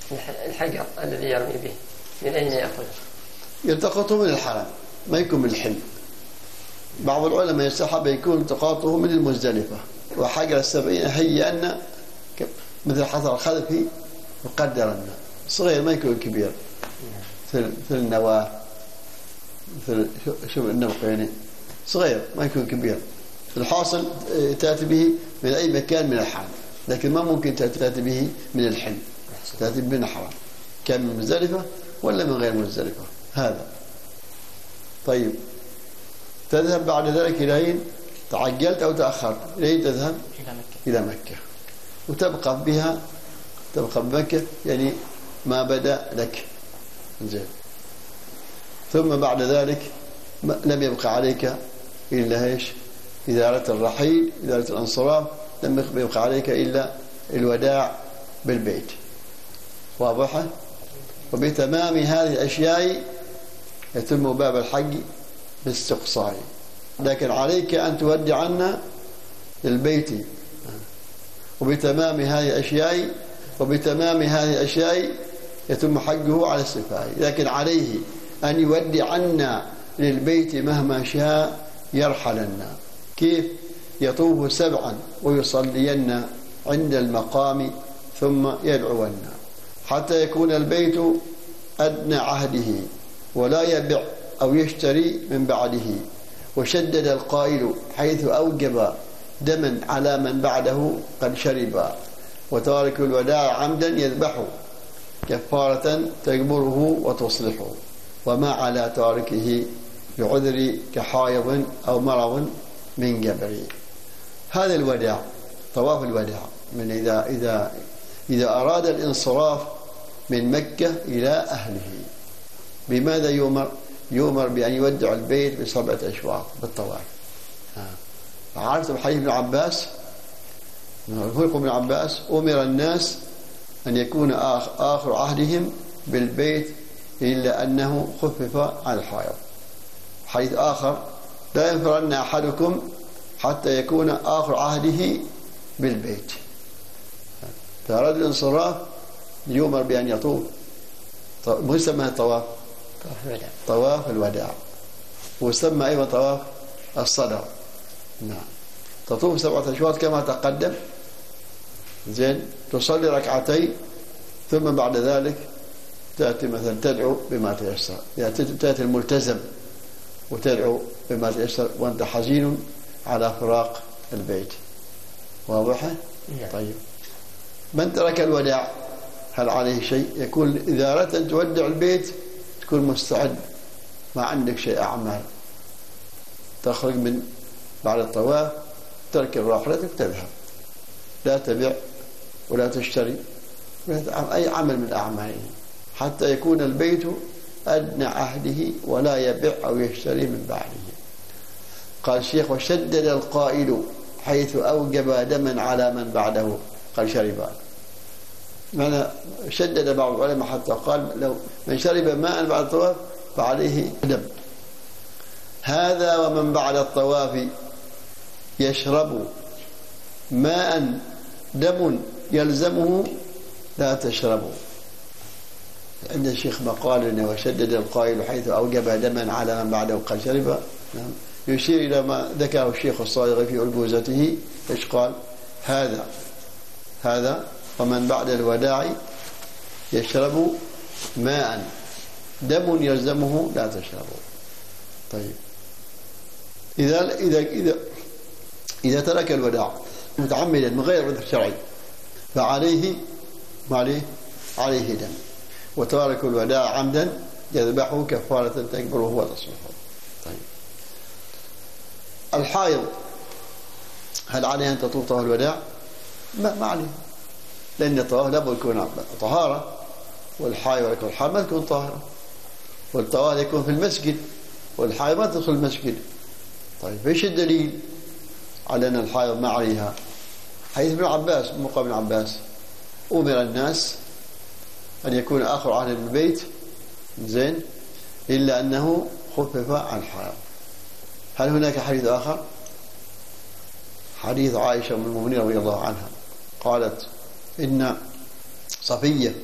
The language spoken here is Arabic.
الحجر الذي يرمي به من أين يأخذه؟ يلتقطه من الحرم، ما يكون من الحل. بعض العلماء يستحب يكون التقاطه من المزدلفة. وحجر السبعين هي أن مثل حصر الخلفي يقدر أن صغير ما يكون كبير، مثل النواة، مثل شوف النبق يعني صغير ما يكون كبير. الحاصل تأتي به من أي مكان من الحرم، لكن ما ممكن تأتي به من الحل، تأتي به من الحرم، كان من مزدلفة ولا من غير مزدلفة. هذا طيب. تذهب بعد ذلك إلى أين؟ تعجلت أو تأخرت، إلى أين تذهب؟ إلى مكة. وتبقى بها، تبقى بمكة يعني ما بدأ لك. زين. ثم بعد ذلك لم يبقى عليك إلا إيش؟ إذا أردت الرحيل، إذا أردت الانصراف، لم يبقى عليك إلا الوداع بالبيت. واضحة؟ وبتمام هذه الأشياء يتم باب الحج باستقصاء. لكن عليك أن تودع عنا البيت. وبتمام هذه الأشياء، وبتمام هذه الأشياء يتم حجه على السفاح. لكن عليه أن يودع عنا للبيت مهما شاء يرحلنا. كيف؟ يطوف 7 ويصلين عند المقام ثم يدعونا حتى يكون البيت أدنى عهده ولا يبيع أو يشتري من بعده. وشدد القائل حيث أوجب دما على من بعده قد شرب. وتارك الوداع عمدا يذبح كفارة تجبره وتصلحه. وما على تاركه بعذر كحائض أو مرض من جبر. هذا الوداع، طواف الوداع، من إذا أراد الانصراف من مكة إلى أهله بماذا يؤمر؟ يؤمر بأن يودع البيت ب7 أشواط بالطواف. عرفتم حديث ابن عباس؟ ابن عباس أمر الناس أن يكون آخر عهدهم بالبيت إلا أنه خفف عن الحائض. حديث آخر: لا ينفرن أحدكم حتى يكون آخر عهده بالبيت. فأراد الانصراف يؤمر بأن يطوف. ما يسمى الطواف؟ طواف الوداع. ويسمى أيضا طواف الصدر. نعم. تطوف 7 أشواط كما تقدم. زين. تصلي 2 ركعتين ثم بعد ذلك تأتي مثلا تدعو بما تيسر. يعني تأتي الملتزم وتدعو بما تيسر وأنت حزين على فراق البيت. واضحة؟ طيب. من ترك الوداع هل عليه شيء؟ يكون إذا أردت أن تودع البيت تكون مستعد، ما عندك شيء أعمال، تخرج من بعد الطواف تركب راحلتك تذهب، لا تبيع ولا تشتري أي عمل من أعماله حتى يكون البيت أدنى عهده ولا يبيع أو يشتري من بعده. قال الشيخ: وشدد القائل حيث أوجب دما على من بعده قال شربا. معنى شدد بعض العلماء حتى قال لو من شرب ماء بعد الطواف فعليه دم. هذا ومن بعد الطواف يشرب ماء دم يلزمه لا تشربوا. عند الشيخ مقال إنه وشدد القائل حيث أوجب دما على من بعده قد شرب. يشير إلى ما ذكره الشيخ الصادق في ألبوزته. إيش قال؟ هذا ومن بعد الوداع يشرب ماء دم يلزمه لا تشربوا. طيب. إذا ترك الوداع متعمدا من غير عذر شرعي فعليه عليه دم. وتارك الوداع عمدا يذبحه كفارة تكبره وتصلحه. طيب. الحائض هل عليها أن تطوف طواف الوداع؟ ما عليه، لأن الطواف لابد يكون طهارة، والحائض يكون الحائض ما تكون طاهرة، والطواف يكون في المسجد والحائض ما تدخل المسجد. طيب ايش الدليل على أن الحائض ما عليها؟ حديث ابن عباس مقام ابن عباس: أمر الناس أن يكون آخر عهد البيت زين إلا أنه خفف عن الحائض. هل هناك حديث آخر؟ حديث عائشة أم المؤمنين رضي الله عنها قالت: إن صفية